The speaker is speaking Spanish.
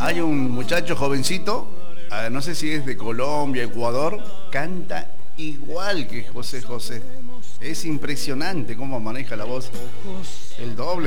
Hay un muchacho jovencito, no sé si es de Colombia, Ecuador, canta igual que José José. Es impresionante cómo maneja la voz. El doble